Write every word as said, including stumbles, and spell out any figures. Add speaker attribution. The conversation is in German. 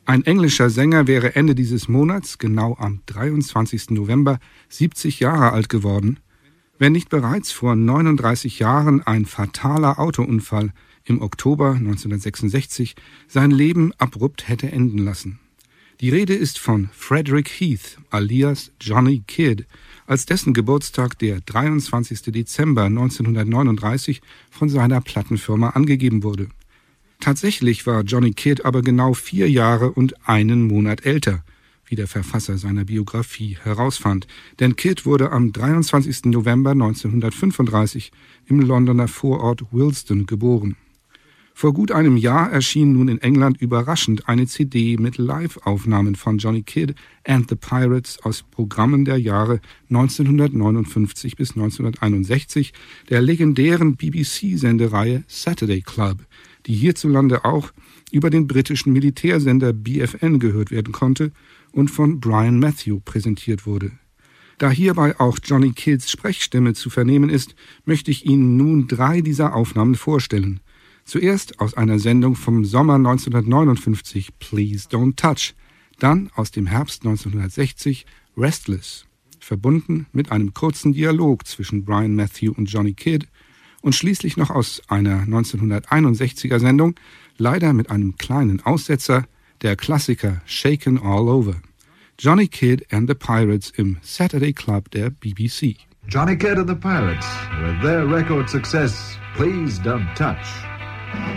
Speaker 1: Ein englischer Sänger wäre Ende dieses Monats, genau am dreiundzwanzigsten November, siebzig Jahre alt geworden, wenn nicht bereits vor neununddreißig Jahren ein fataler Autounfall im Oktober neunzehnhundertsechsundsechzig sein Leben abrupt hätte enden lassen. Die Rede ist von Frederick Heath alias Johnny Kidd, als dessen Geburtstag der dreiundzwanzigsten Dezember neunzehnhundertneununddreißig von seiner Plattenfirma angegeben wurde. Tatsächlich war Johnny Kidd aber genau vier Jahre und einen Monat älter, wie der Verfasser seiner Biografie herausfand, denn Kidd wurde am dreiundzwanzigsten November neunzehnhundertfünfunddreißig im Londoner Vorort Willesden geboren. Vor gut einem Jahr erschien nun in England überraschend eine C D mit Live-Aufnahmen von Johnny Kidd and the Pirates aus Programmen der Jahre neunzehnhundertneunundfünfzig bis neunzehnhunderteinundsechzig der legendären B B C-Sendereihe Saturday Club, die hierzulande auch über den britischen Militärsender B F N gehört werden konnte und von Brian Matthew präsentiert wurde. Da hierbei auch Johnny Kidds Sprechstimme zu vernehmen ist, möchte ich Ihnen nun drei dieser Aufnahmen vorstellen. Zuerst aus einer Sendung vom Sommer neunzehnhundertneunundfünfzig, Please Don't Touch, dann aus dem Herbst neunzehnhundertsechzig, Restless, verbunden mit einem kurzen Dialog zwischen Brian Matthew und Johnny Kidd, und schließlich noch aus einer neunzehnhunderteinundsechziger Sendung, leider mit einem kleinen Aussetzer, der Klassiker Shaken All Over. Johnny Kidd and the Pirates im Saturday Club der B B C.
Speaker 2: Johnny Kidd and the Pirates with their record success, Please Don't Touch.